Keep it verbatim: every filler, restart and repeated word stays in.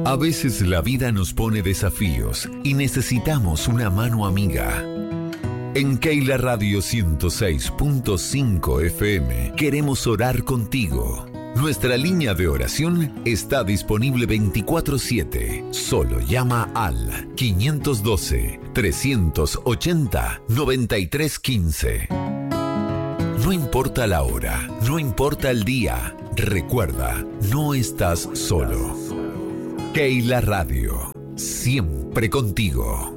A veces la vida nos pone desafíos y necesitamos una mano amiga. En Keila Radio ciento seis punto cinco F M queremos orar contigo. Nuestra línea de oración está disponible veinticuatro siete. Solo llama al quinientos doce, trescientos ochenta, noventa y tres quince. No importa la hora, no importa el día, recuerda, no estás solo. Keila Radio, siempre contigo.